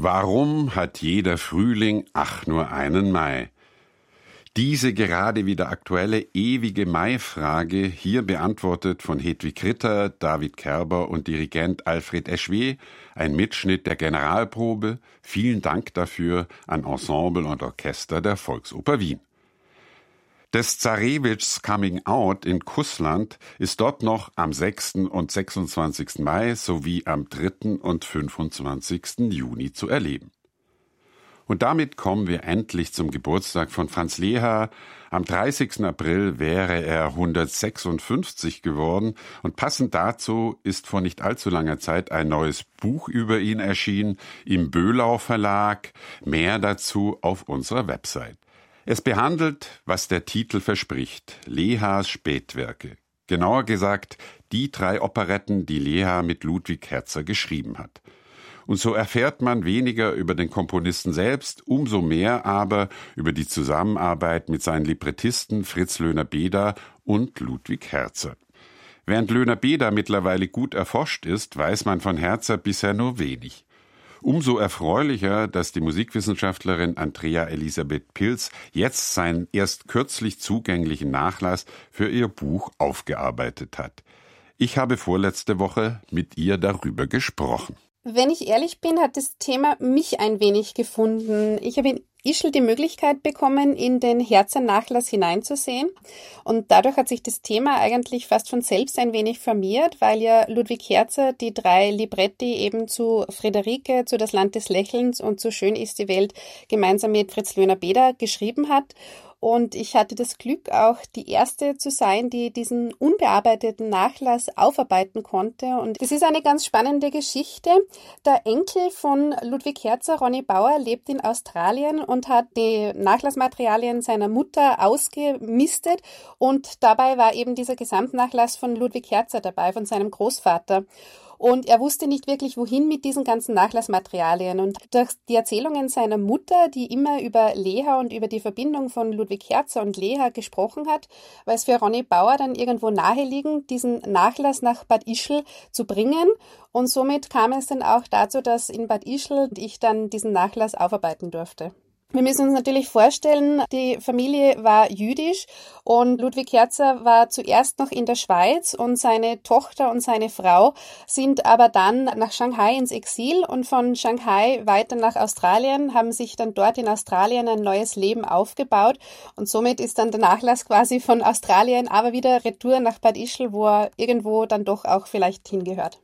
Warum hat jeder Frühling, ach nur einen Mai? Diese gerade wieder aktuelle ewige Mai-Frage, hier beantwortet von Hedwig Ritter, David Kerber und Dirigent Alfred Eschweh, ein Mitschnitt der Generalprobe. Vielen Dank dafür an Ensemble und Orchester der Volksoper Wien. Des Zarewitschs Coming Out in Kussland ist dort noch am 6. und 26. Mai sowie am 3. und 25. Juni zu erleben. Und damit kommen wir endlich zum Geburtstag von Franz Leha. Am 30. April wäre er 156 geworden und passend dazu ist vor nicht allzu langer Zeit ein neues Buch über ihn erschienen im Böhlau Verlag. Mehr dazu auf unserer Website. Es behandelt, was der Titel verspricht, Lehas Spätwerke. Genauer gesagt, die 3 Operetten, die Leha mit Ludwig Herzer geschrieben hat. Und so erfährt man weniger über den Komponisten selbst, umso mehr aber über die Zusammenarbeit mit seinen Librettisten Fritz Löhner-Beda und Ludwig Herzer. Während Löhner-Beda mittlerweile gut erforscht ist, weiß man von Herzer bisher nur wenig. Umso erfreulicher, dass die Musikwissenschaftlerin Andrea Elisabeth Pilz jetzt seinen erst kürzlich zugänglichen Nachlass für ihr Buch aufgearbeitet hat. Ich habe vorletzte Woche mit ihr darüber gesprochen. Wenn ich ehrlich bin, hat das Thema mich ein wenig gefunden. Ich habe in Ischl die Möglichkeit bekommen, in den Herzer-Nachlass hineinzusehen. Und dadurch hat sich das Thema eigentlich fast von selbst ein wenig vermehrt, weil ja Ludwig Herzer die 3 Libretti eben zu Friederike, zu Das Land des Lächelns und zu Schön ist die Welt gemeinsam mit Fritz Löhner-Beda geschrieben hat. Und ich hatte das Glück, auch die erste zu sein, die diesen unbearbeiteten Nachlass aufarbeiten konnte. Und das ist eine ganz spannende Geschichte. Der Enkel von Ludwig Herzer, Ronny Bauer, lebt in Australien und hat die Nachlassmaterialien seiner Mutter ausgemistet. Und dabei war eben dieser Gesamtnachlass von Ludwig Herzer dabei, von seinem Großvater. Und er wusste nicht wirklich, wohin mit diesen ganzen Nachlassmaterialien. Und durch die Erzählungen seiner Mutter, die immer über Leha und über die Verbindung von Ludwig Herzer und Leha gesprochen hat, war es für Ronny Bauer dann irgendwo naheliegend, diesen Nachlass nach Bad Ischl zu bringen. Und somit kam es dann auch dazu, dass in Bad Ischl ich dann diesen Nachlass aufarbeiten durfte. Wir müssen uns natürlich vorstellen, die Familie war jüdisch und Ludwig Herzer war zuerst noch in der Schweiz und seine Tochter und seine Frau sind aber dann nach Shanghai ins Exil und von Shanghai weiter nach Australien, haben sich dann dort in Australien ein neues Leben aufgebaut und somit ist dann der Nachlass quasi von Australien aber wieder retour nach Bad Ischl, wo er irgendwo dann doch auch vielleicht hingehört.